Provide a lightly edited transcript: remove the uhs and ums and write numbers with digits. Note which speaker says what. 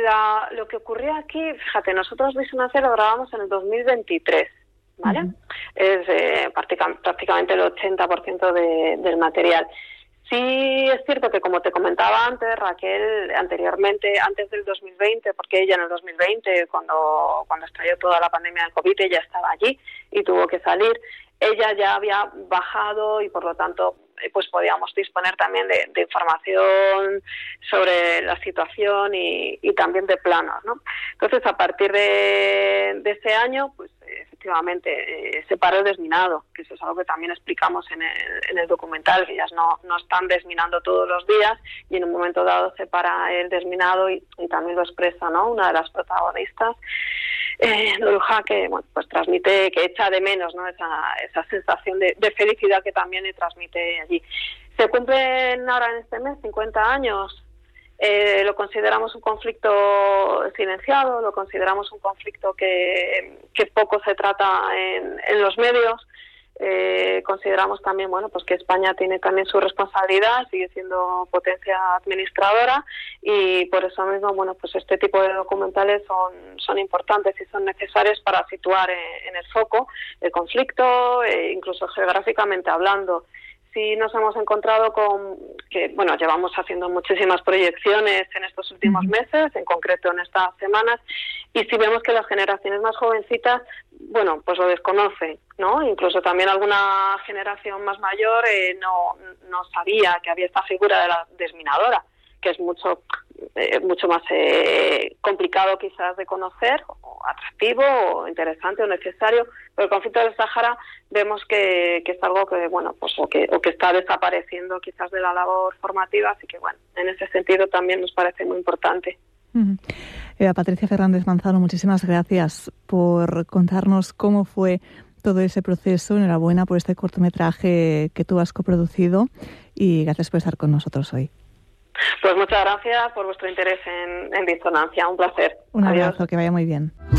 Speaker 1: lo que ocurrió aquí, fíjate, nosotros Visionancia lo grabamos en el 2023, ¿vale? Uh-huh. Es prácticamente el 80% del material. Sí es cierto que, como te comentaba antes, Raquel, anteriormente, antes del 2020, porque ella en el 2020, cuando estalló toda la pandemia del COVID, ella estaba allí y tuvo que salir, ella ya había bajado y, por lo tanto, pues podíamos disponer también de información sobre la situación y también de planos, ¿no? Entonces, a partir de ese año, pues efectivamente se paró el desminado, que eso es algo que también explicamos en el documental, que ellas no están desminando todos los días y en un momento dado se para el desminado y también lo expresa, ¿no?, una de las protagonistas, Nurullah, que bueno, pues transmite, que echa de menos, ¿no?, esa sensación de felicidad que también le transmite allí. Se cumplen ahora en este mes 50 años. Lo consideramos un conflicto silenciado, lo consideramos un conflicto que poco se trata en los medios. Consideramos también, bueno, pues que España tiene también su responsabilidad, sigue siendo potencia administradora y por eso mismo, bueno, pues este tipo de documentales son importantes y son necesarios para situar en el foco el conflicto, incluso geográficamente hablando. Sí nos hemos encontrado con que, bueno, llevamos haciendo muchísimas proyecciones en estos últimos meses, en concreto en estas semanas, y sí vemos que las generaciones más jovencitas, bueno, pues lo desconocen, ¿no? Incluso también alguna generación más mayor no sabía que había esta figura de la desminadora, que es mucho más complicado quizás de conocer, o atractivo, o interesante, o necesario, pero el conflicto del Sáhara vemos que es algo que, bueno, pues o que está desapareciendo quizás de la labor formativa, así que bueno, en ese sentido también nos parece muy importante.
Speaker 2: Patricia Fernández Manzano, muchísimas gracias por contarnos cómo fue todo ese proceso. Enhorabuena por este cortometraje que tú has coproducido y gracias por estar con nosotros hoy.
Speaker 1: Pues muchas gracias por vuestro interés en Disonancia. Un placer.
Speaker 2: Un abrazo, que vaya muy bien.